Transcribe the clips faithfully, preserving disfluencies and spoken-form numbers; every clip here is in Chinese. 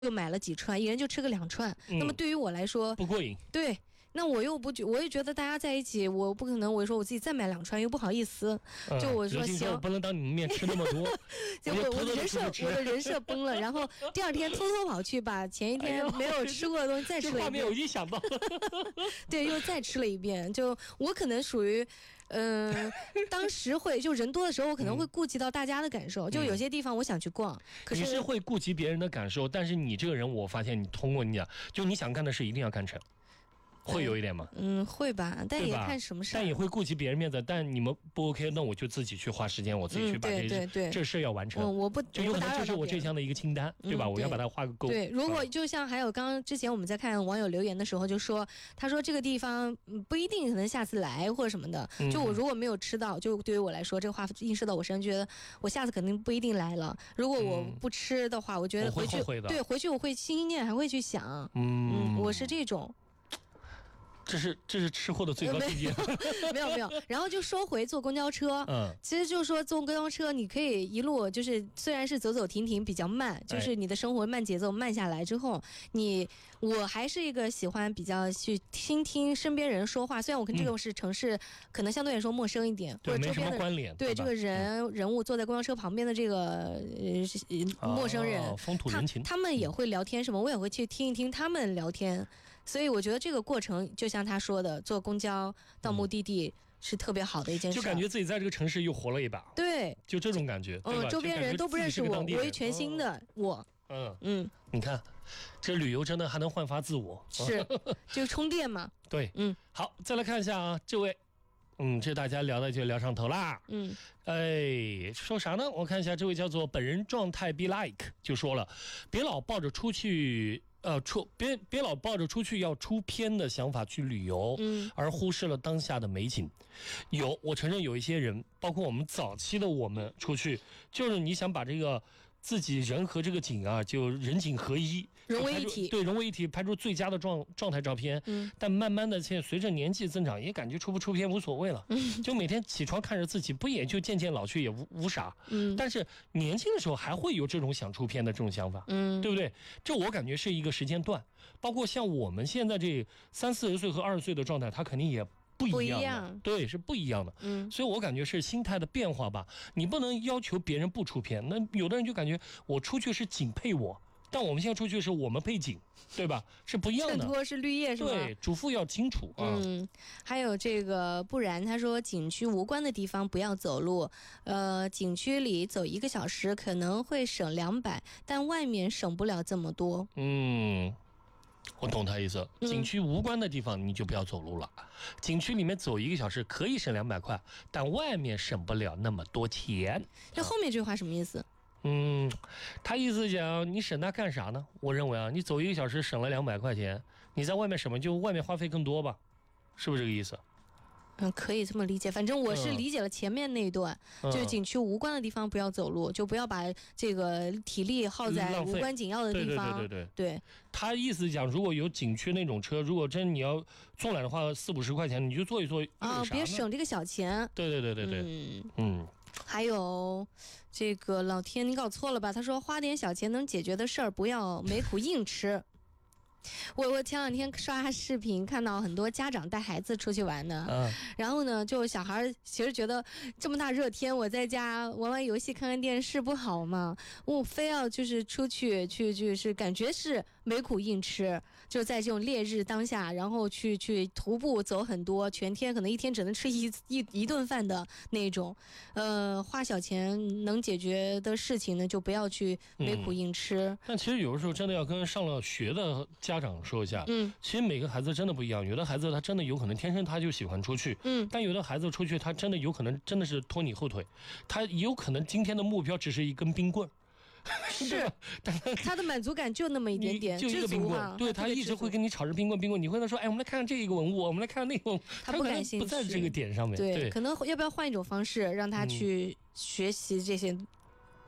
又买了几串，一人就吃个两串。嗯、那么对于我来说不过瘾。 对。那我又不觉，我也觉得大家在一起，我不可能，我说我自己再买两串，又不好意思，嗯、就我说行， 我不能当你们面吃那么多， 结果我的人设，我的人设崩了，然后第二天偷偷跑去把前一天没有吃过的东西再吃了一遍。 这画面我已经想到了， 对，又再吃了一遍。就我可能属于，嗯、呃，当时会就人多的时候，我可能会顾及到大家的感受，嗯、就有些地方我想去逛，可是你是会顾及别人的感受，但是你这个人，我发现你通过你讲，就你想干的事一定要干成。会有一点吗？ 嗯，会吧，但也看什么事。 但也会顾及别人面子，但你们不 OK， 那我就自己去花时间，我自己去把这、 嗯、对对对这事要完成。 嗯、我不就有可能这是我这项的一个清单，对吧？ 嗯、 我要把它画个勾。 对，如果就像还有刚刚之前我们在看网友留言的时候，就说他说这个地方不一定可能下次来或者什么的。 嗯、 就我如果没有吃到，就对于我来说，这个话映射到我身上，觉得我下次肯定不一定来了。如果我不吃的话，嗯、我觉得回去对回去我会心心念，还会去想。嗯, 嗯，我是这种。 这是这是吃货的最高境界， 没有没有。然后就说回坐公交车，嗯，其实就是说坐公交车，你可以一路就是虽然是走走停停比较慢，就是你的生活慢节奏慢下来之后，你我还是一个喜欢比较去倾听身边人说话。虽然我跟这个是城市、嗯、可能相对来说陌生一点， 对， 或者周边的没什么关联， 对这个人、嗯、人物坐在公交车旁边的这个呃陌生人， 哦、风土人情， 他，他们也会聊天什么，我也会去听一听他们聊天。所以我觉得这个过程就像他说的，坐公交到目的地是特别好的一件事， 就感觉自己在这个城市又活了一把。 对， 就这种感觉。 嗯，周边人都不认识我，我是全新的我。 嗯嗯，你看，这旅游真的还能焕发自我， 是，就充电嘛。 对，嗯，好，再来看一下啊，这位，嗯，这大家聊的就聊上头啦。嗯，哎，说啥呢？我看一下，这位叫做本人状态 be like 就说了，别老抱着出去。呃，出别别老抱着出去要出片的想法去旅游，嗯，而忽视了当下的美景。有，我承认有一些人，包括我们早期的我们出去，就是你想把这个自己人和这个景啊，就人景合一， 融为一体， 对，融为一体，拍出最佳的状状态照片。嗯，但慢慢的，现在随着年纪增长，也感觉出不出片无所谓了。嗯，就每天起床看着自己，不也就渐渐老去，也无无啥。嗯，但是年轻的时候还会有这种想出片的这种想法。嗯，对不对？这我感觉是一个时间段，包括像我们现在这三四十岁和二十岁的状态，他肯定也。不一样的， 不一样， 对，是不一样的。嗯，所以我感觉是心态的变化吧。你不能要求别人不出片，那有的人就感觉我出去是景配我，但我们现在出去是我们配景，对吧？是不一样的。 衬托是绿叶是吧？ 对，嘱咐要清楚啊。 嗯，还有这个，不然他说景区无关的地方不要走路。呃，景区里走一个小时可能会省两百，但外面省不了这么多。 嗯。我懂他意思，景区无关的地方你就不要走路了。嗯、景区里面走一个小时可以省两百块，但外面省不了那么多钱。 那后面这句话什么意思？ 嗯，他意思讲你省它干啥呢？我认为啊，你走一个小时省了两百块钱，你在外面省么就外面花费更多吧，是不是这个意思？ 嗯，可以这么理解。反正我是理解了前面那一段，嗯、就是景区无关的地方不要走路，就不要把这个体力耗在无关紧要的地方。 对对对对对。对他意思讲，如果有景区那种车，如果真你要坐来的话，四五十块钱你就坐一坐啊，别省这个小钱。 对对对对对，嗯嗯。 还有这个老天，你搞错了吧？他说花点小钱能解决的事儿，不要没苦硬吃。我我前两天刷视频看到很多家长带孩子出去玩的，嗯、然后呢，就小孩其实觉得这么大热天，我在家玩玩游戏、看看电视不好吗？我非要就是出去去就是感觉是没苦硬吃，就在这种烈日当下，然后去去徒步走很多，全天可能一天只能吃一一一顿饭的那种，呃，花小钱能解决的事情呢，就不要去没苦硬吃。 嗯、但其实有的时候真的要跟上了学的家长说一下，嗯，其实每个孩子真的不一样，有的孩子他真的有可能天生他就喜欢出去，嗯，但有的孩子出去他真的有可能真的是拖你后腿，他有可能今天的目标只是一根冰棍， 是，他的满足感就那么一点点， 就一个冰棍，对，他一直会跟你吵着冰棍冰棍，你会跟他说，哎，我们来看看这一个文物，我们来看看那个文物， 他不感兴趣， 不在这个点上面， 对，对可能要不要换一种方式让他去学习这些。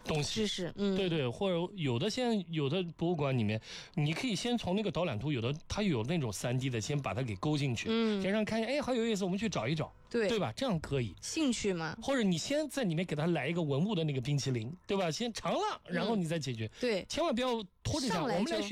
东西知识，嗯， 对对，或者有的现在有的博物馆里面，你可以先从那个导览图，有的它有那种三 D 的，先把它给勾进去，嗯，先让看一下，哎，好有意思，我们去找一找， 对对吧？这样可以， 兴趣嘛。 或者你先在里面给他来一个文物的那个冰淇淋，对吧？先尝了，然后你再解决， 对， 千万不要拖着讲，我们来学。